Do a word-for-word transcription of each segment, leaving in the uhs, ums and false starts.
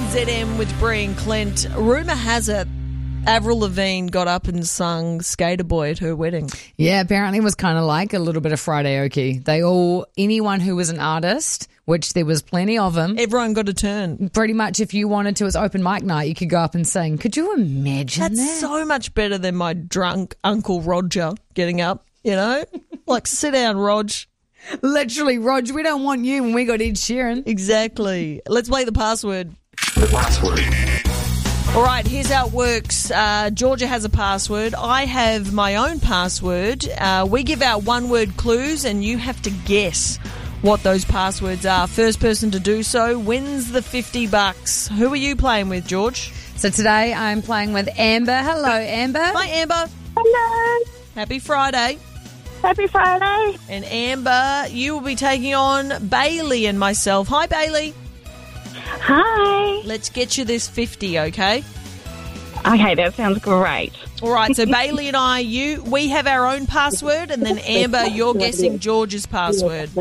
Z M with Bree and Clint. Rumour has it Avril Lavigne got up and sung Skater Boy at her wedding. Yeah, apparently it was kind of like a little bit of Friday-oke. They all, anyone who was an artist, which there was plenty of them. Everyone got a turn. Pretty much if you wanted to, it was open mic night, you could go up and sing. Could you imagine That's that? so much better than my drunk Uncle Roger getting up, you know? Like, sit down, Rog. Literally, Rog, we don't want you when we got Ed Sheeran. Exactly. Let's play the password. The password. All right, here's how it works. Uh, Georgia has a password. I have my own password. Uh, we give out one-word clues, and you have to guess what those passwords are. First person to do so wins the fifty bucks. Who are you playing with, George? So today I'm playing with Amber. Hello, Amber. Hi, Amber. Hello. Happy Friday. Happy Friday. And Amber, you will be taking on Bailey and myself. Hi, Bailey. Hi. Let's get you this fifty, okay? Okay, that sounds great. All right, so Bailey and I, you, we have our own password, and then Amber, you're guessing George's password.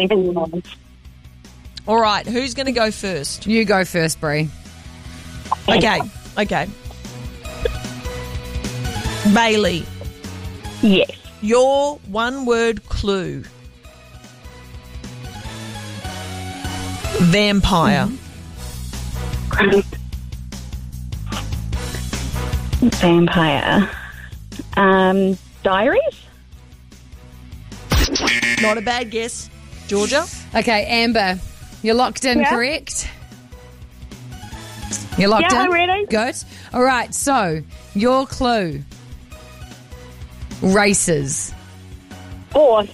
All right, who's going to go first? You go first, Bree. Okay, okay. Bailey, Yes. your one-word clue. Vampire. Vampire. Um, diaries? Not a bad guess. Georgia? Okay, Amber, you're locked in, Yeah. correct? You're locked Yeah, in? I'm ready. Good. All right, so your clue. Races. Horse.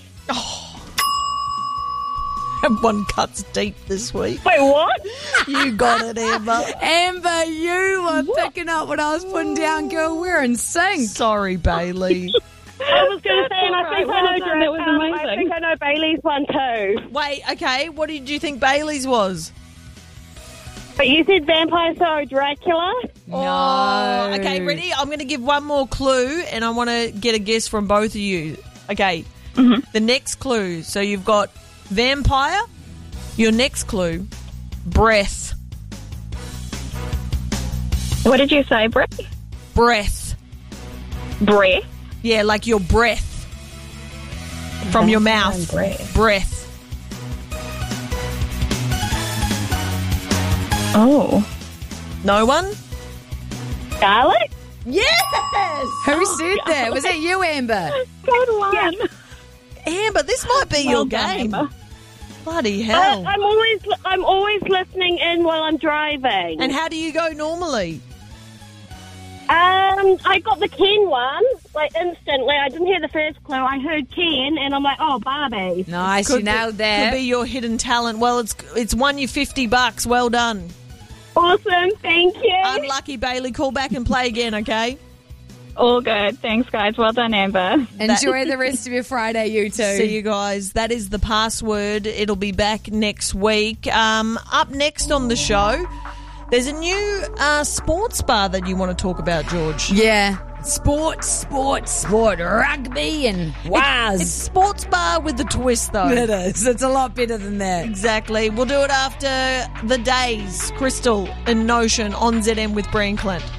One cuts deep this week. Wait, what? You got it, Amber. Amber, you were picking up what I was putting down, girl. We're in sync. Sorry, Bailey. I was going to say, and I think Well I know done, that was um, I amazing. think I know Bailey's one too. Wait, okay, what did you think Bailey's was? But you said vampire, so Dracula. No. Oh, okay, ready? I'm going to give one more clue, and I want to get a guess from both of you. Okay, the next clue. So you've got vampire. Your next clue, breath. What did you say, Bree? Breath. Bree. Yeah, like your breath from your mouth. breath. Breath. Oh. No one? Garlic? Yes! Who said that? Was that you, Amber? Good one. Yeah. Amber, this might be Well your done, game. Amber. Bloody Uh, hell. I'm always I'm always listening in while I'm driving. And how do you go normally? Um, I got the Ken one, like, instantly. I didn't hear the first clue. I heard Ken, and I'm like, oh, Barbie. Nice, you nailed Could that. be your hidden talent. Well, it's it's won you fifty bucks. Well done. Awesome, thank you. Unlucky, Bailey. Call back and play again, okay? All good. Thanks, guys. Well done, Amber. Enjoy the rest of your Friday, you two. See you guys. That is the password. It'll be back next week. Um, up next on the show, there's a new uh, sports bar that you want to talk about, George. Yeah. Sport, sport, sport. Rugby and waz. It's sports bar with the twist, though. It is. It's a lot better than that. Exactly. We'll do it after the days, Crystal and Notion on Z M with Bree and Clint.